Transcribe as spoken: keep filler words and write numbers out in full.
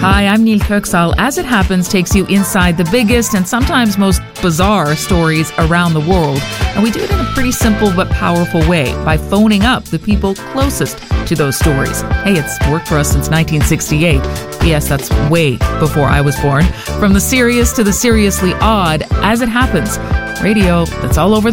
Hi, I'm Neil Kirksall. As It Happens takes you inside the biggest and sometimes most bizarre stories around the world. And we do it in a pretty simple but powerful way by phoning up the people closest to those stories. Hey, it's worked for us since nineteen sixty-eight. Yes, that's way before I was born. From the serious to the seriously odd, As It Happens. Radio that's all over the